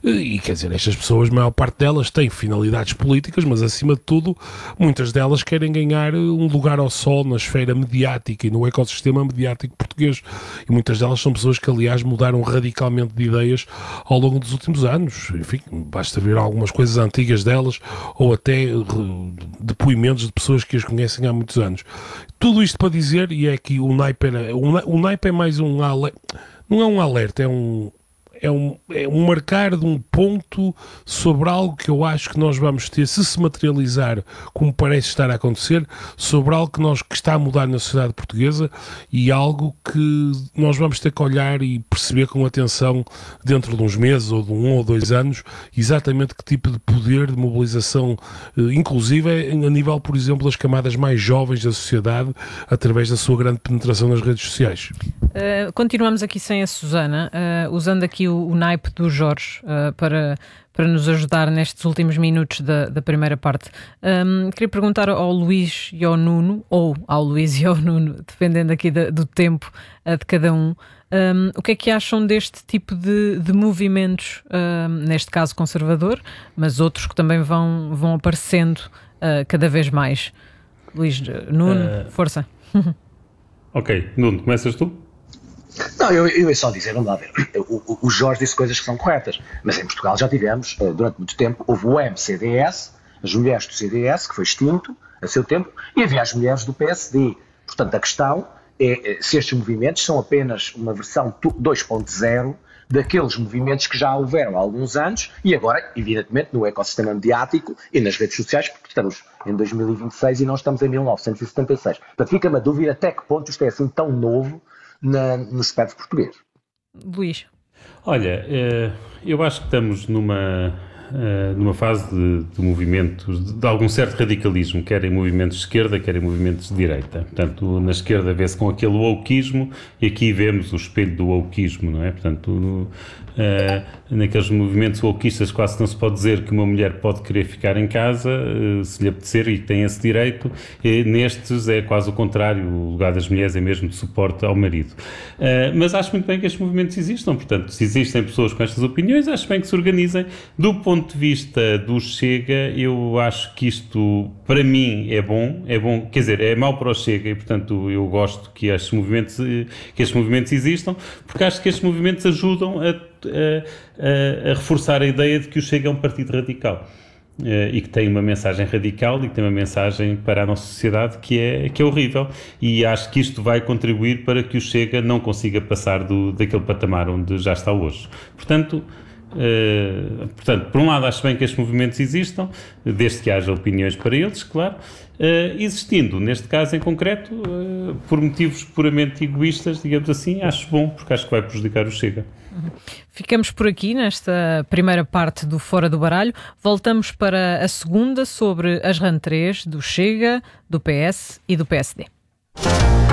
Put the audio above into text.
E quer dizer, estas pessoas, a maior parte delas têm finalidades políticas, mas acima de tudo, muitas delas querem ganhar um lugar ao sol na esfera mediática e no ecossistema mediático português. E muitas delas são pessoas que, aliás, mudaram radicalmente de ideias ao longo dos últimos anos. Enfim, basta ver algumas coisas antigas delas ou até depoimentos de pessoas que as conhecem há muitos anos. Tudo isto para dizer, e é que o naipe é mais um alerta, não é um alerta, é um marcar de um ponto sobre algo que eu acho que nós vamos ter, se materializar como parece estar a acontecer, sobre algo que está a mudar na sociedade portuguesa e algo que nós vamos ter que olhar e perceber com atenção dentro de uns meses ou de 1 ou 2 anos, exatamente que tipo de poder de mobilização, inclusive a nível, por exemplo, das camadas mais jovens da sociedade, através da sua grande penetração nas redes sociais. Continuamos aqui sem a Susana, usando aqui o naipe do Jorge para nos ajudar nestes últimos minutos da primeira parte. Queria perguntar ao Luís e ao Nuno, ou ao Luís e ao Nuno, dependendo aqui do tempo de cada um, o que é que acham deste tipo de movimentos, neste caso conservador, mas outros que também vão aparecendo cada vez mais? Luís, Nuno, força. Ok, Nuno, começas tu? Não, eu ia só dizer, vamos lá ver, o Jorge disse coisas que são corretas, mas em Portugal já tivemos, durante muito tempo, houve o MCDS, as mulheres do CDS, que foi extinto a seu tempo, e havia as mulheres do PSD. Portanto, a questão é se estes movimentos são apenas uma versão 2.0 daqueles movimentos que já houveram há alguns anos e agora, evidentemente, no ecossistema mediático e nas redes sociais, porque estamos em 2026 e não estamos em 1976. Portanto, fica-me a dúvida até que ponto isto é assim tão novo no espectro português. Luís. Olha, eu acho que estamos numa fase de movimentos, de algum certo radicalismo, quer em movimentos de esquerda, quer em movimentos de direita. Portanto, na esquerda vê-se com aquele wokeismo e aqui vemos o espelho do wokeismo, não é? Portanto, naqueles movimentos wokeistas quase não se pode dizer que uma mulher pode querer ficar em casa se lhe apetecer e tem esse direito. Nestes é quase o contrário, o lugar das mulheres é mesmo de suporte ao marido. Mas acho muito bem que estes movimentos existam, portanto, se existem pessoas com estas opiniões, acho bem que se organizem. Do ponto de vista do Chega, eu acho que isto, para mim, é bom, quer dizer, é mau para o Chega e, portanto, eu gosto que estes movimentos existam, porque acho que estes movimentos ajudam a reforçar a ideia de que o Chega é um partido radical e que tem uma mensagem radical e que tem uma mensagem para a nossa sociedade que é horrível, e acho que isto vai contribuir para que o Chega não consiga passar daquele patamar onde já está hoje. Portanto, por um lado acho bem que estes movimentos existam, desde que haja opiniões para eles, claro, existindo, neste caso em concreto, por motivos puramente egoístas, digamos assim, acho bom, porque acho que vai prejudicar o Chega. Ficamos por aqui nesta primeira parte do Fora do Baralho. Voltamos para a segunda sobre as rentrées do Chega, do PS e do PSD.